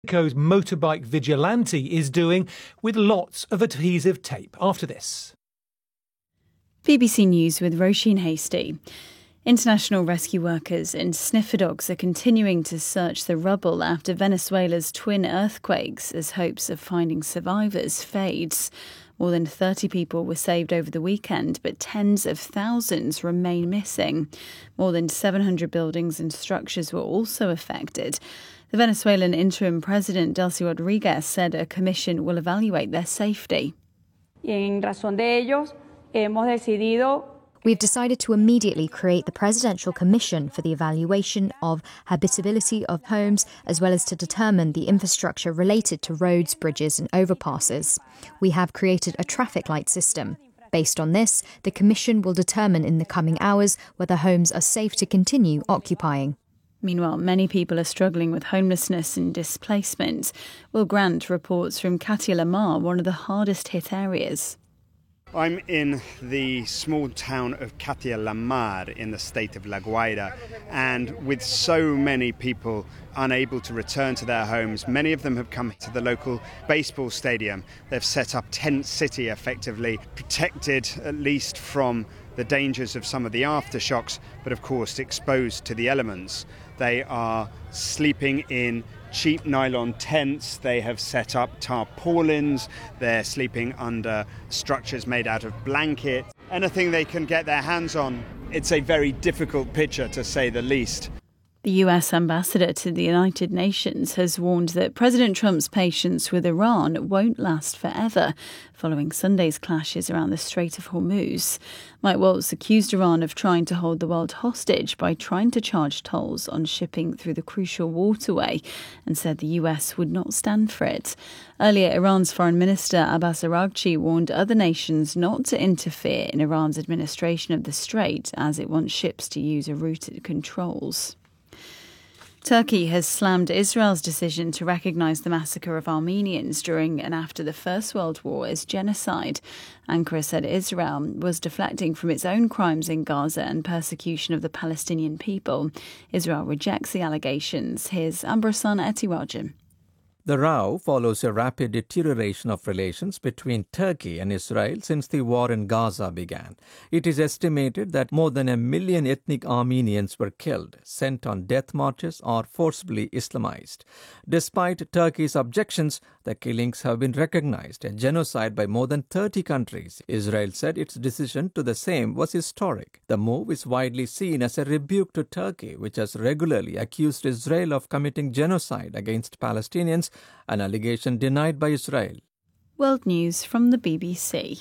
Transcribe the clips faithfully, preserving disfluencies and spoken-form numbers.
Mexico's motorbike vigilante is doing with lots of adhesive tape. After this. B B C News with Roisin Hasty. International rescue workers and sniffer dogs are continuing to search the rubble after Venezuela's twin earthquakes as hopes of finding survivors fades. More than thirty people were saved over the weekend, but tens of thousands remain missing. More than seven hundred buildings and structures were also affected. The Venezuelan interim president, Delcy Rodriguez, said a commission will evaluate their safety. En razón de ellos, hemos decidido We've decided to immediately create the Presidential Commission for the evaluation of habitability of homes, as well as to determine the infrastructure related to roads, bridges and overpasses. We have created a traffic light system. Based on this, the Commission will determine in the coming hours whether homes are safe to continue occupying. Meanwhile, many people are struggling with homelessness and displacement. Will Grant reports from Katia Lamar, one of the hardest hit areas. I'm in the small town of Katia Lamar in the state of La Guaira, and with so many people unable to return to their homes, many of them have come to the local baseball stadium. They've set up tent city, effectively protected at least from the dangers of some of the aftershocks, but of course exposed to the elements. They are sleeping in cheap nylon tents, they have set up tarpaulins, they're sleeping under structures made out of blankets, anything they can get their hands on. It's a very difficult picture, to say the least. The U S ambassador to the United Nations has warned that President Trump's patience with Iran won't last forever, following Sunday's clashes around the Strait of Hormuz. Mike Waltz accused Iran of trying to hold the world hostage by trying to charge tolls on shipping through the crucial waterway, and said the U S would not stand for it. Earlier, Iran's Foreign Minister Abbas Araghchi warned other nations not to interfere in Iran's administration of the strait, as it wants ships to use a route it controls. Turkey has slammed Israel's decision to recognise the massacre of Armenians during and after the First World War as genocide. Ankara said Israel was deflecting from its own crimes in Gaza and persecution of the Palestinian people. Israel rejects the allegations. Here's Ambrasan Etirajan. The row follows a rapid deterioration of relations between Turkey and Israel since the war in Gaza began. It is estimated that more than a million ethnic Armenians were killed, sent on death marches, or forcibly Islamized. Despite Turkey's objections, the killings have been recognized as genocide by more than thirty countries. Israel said its decision to the same was historic. The move is widely seen as a rebuke to Turkey, which has regularly accused Israel of committing genocide against Palestinians, an allegation denied by Israel. World News from the B B C.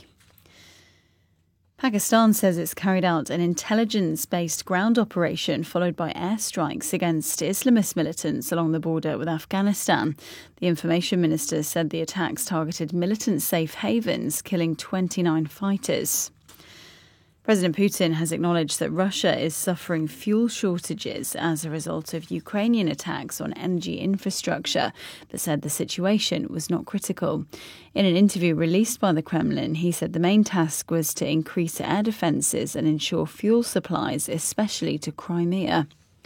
Pakistan says it's carried out an intelligence-based ground operation followed by airstrikes against Islamist militants along the border with Afghanistan. The information minister said the attacks targeted militant safe havens, killing twenty-nine fighters. President Putin has acknowledged that Russia is suffering fuel shortages as a result of Ukrainian attacks on energy infrastructure, but said the situation was not critical. In an interview released by the Kremlin, he said the main task was to increase air defences and ensure fuel supplies, especially to Crimea.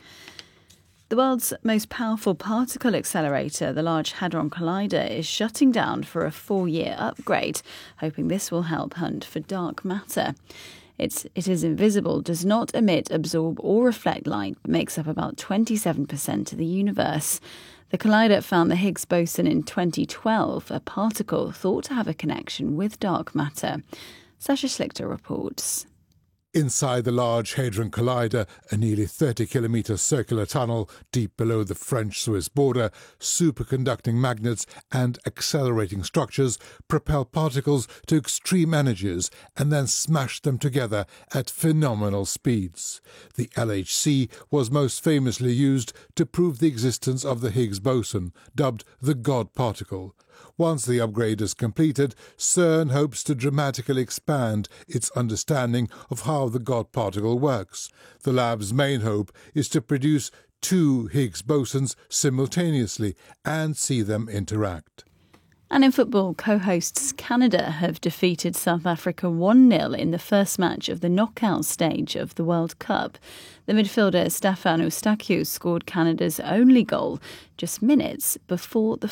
The world's most powerful particle accelerator, the Large Hadron Collider, is shutting down for a four-year upgrade, hoping this will help hunt for dark matter. It's, it is invisible, does not emit, absorb or reflect light, but makes up about twenty-seven percent of the universe. The collider found the Higgs boson in twenty twelve, a particle thought to have a connection with dark matter. Sasha Slichter reports. Inside the Large Hadron Collider, a nearly thirty kilometre circular tunnel deep below the French-Swiss border, superconducting magnets and accelerating structures propel particles to extreme energies and then smash them together at phenomenal speeds. The L H C was most famously used to prove the existence of the Higgs boson, dubbed the God particle. Once the upgrade is completed, CERN hopes to dramatically expand its understanding of how the God particle works. The lab's main hope is to produce two Higgs bosons simultaneously and see them interact. And in football, co-hosts Canada have defeated South Africa one nil in the first match of the knockout stage of the World Cup. The midfielder Stefan Eustachiou scored Canada's only goal just minutes before the